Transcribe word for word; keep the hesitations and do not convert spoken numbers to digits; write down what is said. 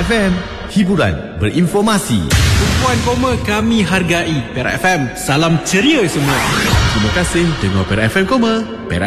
F M, hiburan berinformasi. Tumpuan koma kami hargai. Perak F M, salam ceria semua. Terima kasih dengar Perak F M Koma. Perak